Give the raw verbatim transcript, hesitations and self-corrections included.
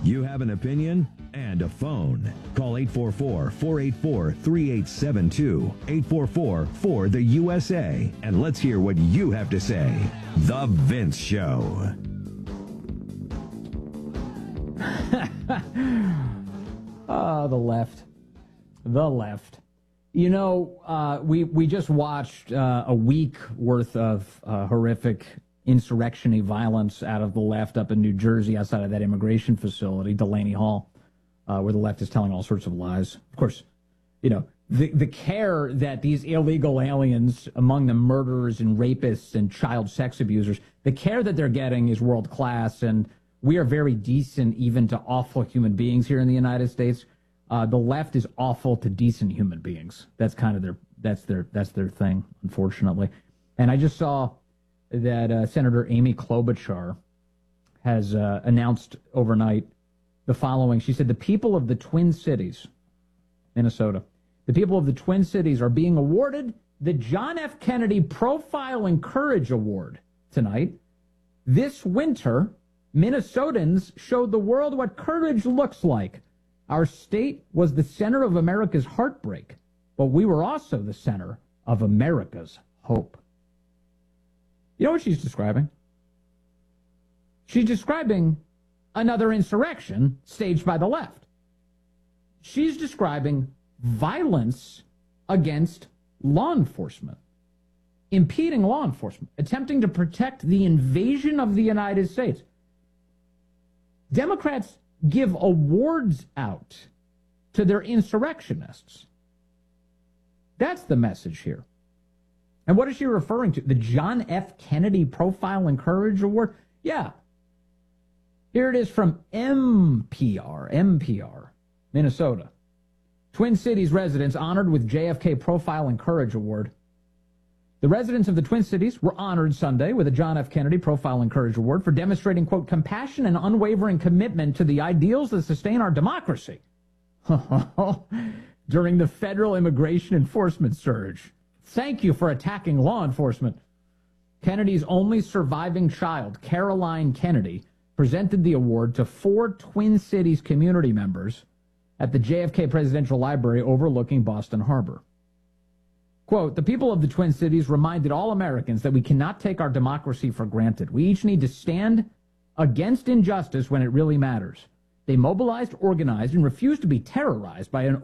You have an opinion and a phone. Call eight four four, four eight four, three eight seven two, eight four four, four the U S A, and let's hear what you have to say. The Vince Show. Oh, the left. The left. You know, uh, we, we just watched uh, a week worth of uh, horrific insurrectiony violence out of the left up in New Jersey outside of that immigration facility, Delaney Hall, uh, where the left is telling all sorts of lies. Of course, you know, the, the care that these illegal aliens, among them murderers and rapists and child sex abusers, the care that they're getting is world class, and we are very decent even to awful human beings here in the United States. Uh, the left is awful to decent human beings. That's kind of their that's their that's their thing, unfortunately. And I just saw that uh, Senator Amy Klobuchar has uh, announced overnight the following. She said the people of the Twin Cities, Minnesota, the people of the Twin Cities are being awarded the John F. Kennedy Profile and Courage Award tonight. This winter, Minnesotans showed the world what courage looks like. Our state was the center of America's heartbreak, but we were also the center of America's hope. You know what she's describing? She's describing another insurrection staged by the left. She's describing violence against law enforcement, impeding law enforcement, attempting to protect the invasion of the United States. Democrats give awards out to their insurrectionists. That's the message here. And what is she referring to? The John F. Kennedy Profile and Courage Award? Yeah. Here it is from N P R, N P R, Minnesota. Twin Cities residents honored with J F K Profile and Courage Award. The residents of the Twin Cities were honored Sunday with a John F. Kennedy Profile and Courage Award for demonstrating, quote, compassion and unwavering commitment to the ideals that sustain our democracy during the federal immigration enforcement surge. Thank you for attacking law enforcement. Kennedy's only surviving child, Caroline Kennedy, presented the award to four Twin Cities community members at the J F K Presidential Library overlooking Boston Harbor. Quote, the people of the Twin Cities reminded all Americans that we cannot take our democracy for granted. We each need to stand against injustice when it really matters. They mobilized, organized, and refused to be terrorized by an